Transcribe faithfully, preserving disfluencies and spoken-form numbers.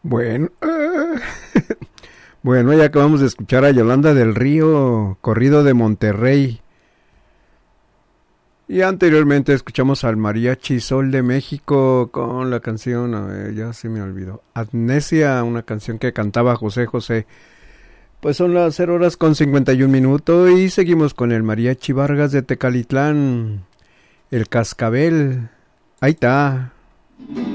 Bueno, uh, bueno, ya acabamos de escuchar a Yolanda del Río, corrido de Monterrey. Y anteriormente escuchamos al Mariachi Sol de México con la canción, a ver, ya se me olvidó, Amnesia, una canción que cantaba José José. Pues son las cero horas con cincuenta y un minutos y seguimos con el Mariachi Vargas de Tecalitlán, el Cascabel. Ahí está.